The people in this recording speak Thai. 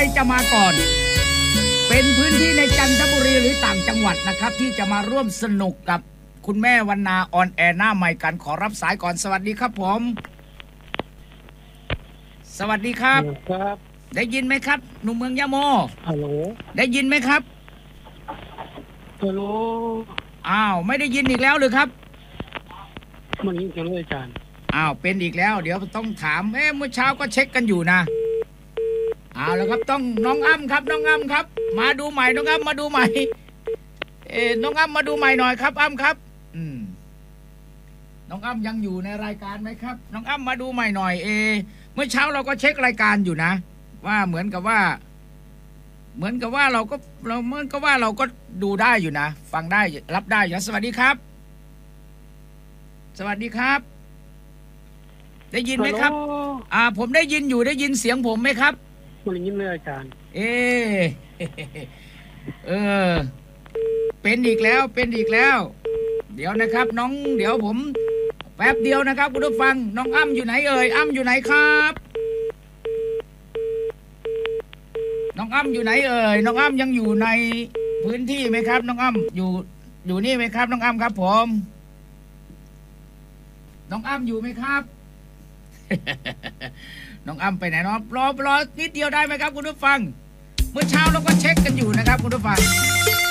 จะมาก่อน เป็นพื้นที่ในจันทบุรีหรือต่างจังหวัดนะครับ ที่จะมาร่วมสนุกกับคุณแม่วรรณาออนแอร์หน้าใหม่กันขอรับสายก่อนสวัสดีครับผมสวัสดีครับครับได้ยินไหมครับหนุ่มเมืองยะโมฮัลโหลได้ยินไหมครับฮัลโหลอ้าวไม่ได้ยินอีกแล้วหรือครับมันยิงกันเลยอาจารย์อ้าวเป็นอีกแล้วเดี๋ยวต้องถามเมื่อเช้าก็เช็คกันอยู่นะเอาแล้วครับต้องน้องอ้ำครับน้องอ้ำครับมาดูใหม่น้องอ้ำมาดูใหม่น้องอ้ำมาดูใหม่หน่อยครับอ้ำครับน้องอ้ำยังอยู่ในรายการไหมครับน้องอ้ำมาดูใหม่หน่อยเมื่อเช้าเราก็เช็ครายการอยู่นะว่าเหมือนกับว่าเราก็ดูได้อยู่นะฟังได้รับได้อยู่สวัสดีครับสวัสดีครับได้ยินไหมครับผมได้ยินอยู่ได้ยินเสียงผมไหมครับมันยินเลยอาจารย์เป็นอีกแล้วเป็นอีกแล้วเดี๋ยวนะครับน้องเดี๋ยวผมแป๊บเดียวนะครับคุณผู้ฟังน้องอ้ำอยู่ไหนเอ่ยอ้ำอยู่ไหนครับน้องอ้ำอยู่ไหนเอ่ยน้องอ้ำยังอยู่ในพื้นที่ไหมครับน้องอ้ำอยู่นี่ไหมครับน้องอ้ำครับผมน้องอ้ำอยู่ไหมครับ น้องอ้ำไปไหนเนาะรอนิดเดียวได้ไหมครับคุณผู้ฟังเมื่อเช้าเราก็เช็คกันอยู่นะครับคุณผู้ฟัง